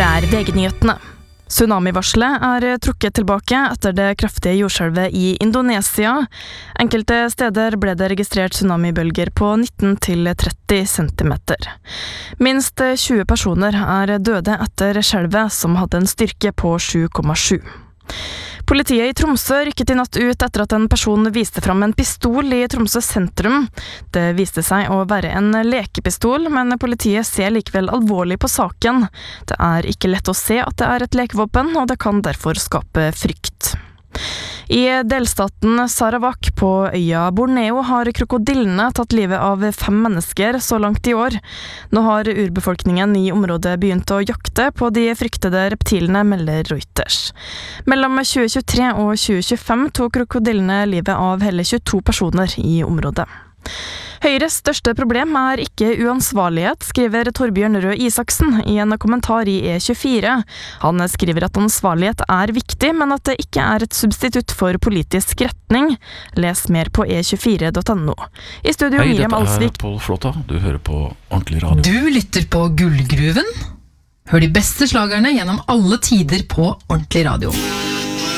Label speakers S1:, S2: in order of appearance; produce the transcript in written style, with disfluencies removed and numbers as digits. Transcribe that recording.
S1: VG-nyhetene. Tsunamivarselet trukket tilbake etter det kraftige jordskjelvet i Indonesia. Enkelte steder ble det registrert tsunamibølger på 19-30 centimeter. Minst 20 personer døde etter skjelvet, som hadde en styrke på 7,7. Politiet i Tromsø rykket i natt ut etter at en person viste fram en pistol i Tromsø sentrum. Det viste seg å være en lekepistol, men politiet ser likevel alvorlig på saken. Det ikke lett å se at det et lekevåpen, og det kan derfor skape frykt. I delstaten Sarawak på øya Borneo har krokodillene tatt livet av 5 mennesker så langt i år. Nå har urbefolkningen i området begynt å jakte på de fryktede reptilene, melder Reuters. Mellom 2023 og 2025 tok krokodillene livet av hele 22 personer i området. Høyres største problem ikke uansvarlighet, skriver Torbjørn Røe Isaksen i en kommentar i E24. Han skriver at ansvarlighet viktig, men at det ikke et substitutt for politisk retning. Les mer på e24.no. I studio Miriam Alsvik.
S2: Hei, dette Paul Flotta. Du hører på Ordentlig Radio.
S3: Du lytter på Gullgruven. Hør de beste slagerne gjennom alle tider på Ordentlig Radio.